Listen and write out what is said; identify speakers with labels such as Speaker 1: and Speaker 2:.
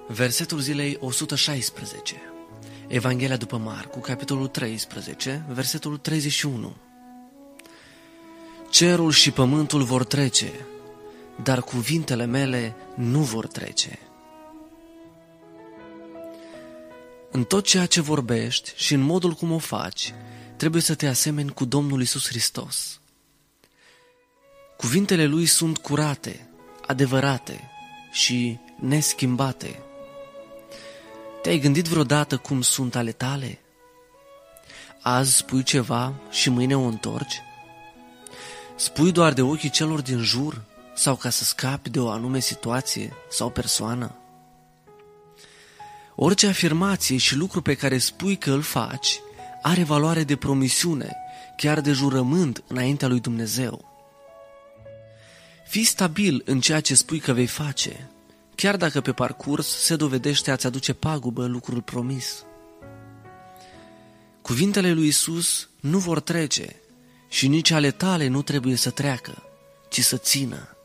Speaker 1: Versetul zilei 116. Evanghelia după Marcu, capitolul 13, versetul 31. Cerul și pământul vor trece, dar cuvintele mele nu vor trece. În tot ceea ce vorbești și în modul cum o faci, trebuie să te asemeni cu Domnul Iisus Hristos. Cuvintele Lui sunt curate, adevărate și neschimbate. Te-ai gândit vreodată cum sunt ale tale? Azi spui ceva și mâine o întorci? Spui doar de ochii celor din jur sau ca să scapi de o anume situație sau persoană? Orice afirmație și lucru pe care spui că îl faci are valoare de promisiune, chiar de jurământ înaintea lui Dumnezeu. Fii stabil în ceea ce spui că vei face, chiar dacă pe parcurs se dovedește a-ți aduce pagubă lucrul promis. Cuvintele lui Iisus nu vor trece și nici ale tale nu trebuie să treacă, ci să țină.